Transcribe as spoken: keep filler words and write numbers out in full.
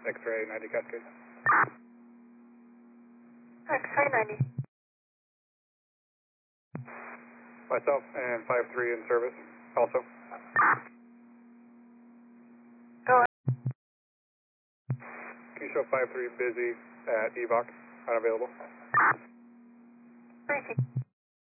X-ray ninety Cascade. X-ray ninety. Myself and five three in service also. Go ahead. Can you show five three busy at E V O C, unavailable? Briefing.